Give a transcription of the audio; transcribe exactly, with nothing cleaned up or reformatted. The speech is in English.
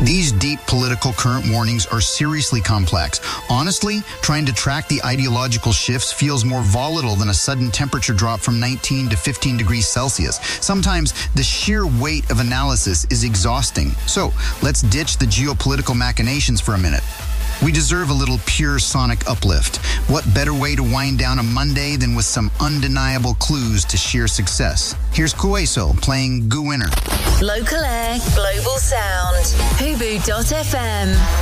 These deep political current warnings are seriously complex. Honestly, trying to track the ideological shifts feels more volatile than a sudden temperature drop from nineteen to fifteen degrees Celsius. Sometimes the sheer weight of analysis is exhausting. So let's ditch the geopolitical machinations for a minute. We deserve a little pure sonic uplift. What better way to wind down a Monday than with some undeniable clues to sheer success? Here's Kueso playing Gu Winner. Local air, global sound. Hubu dot f m.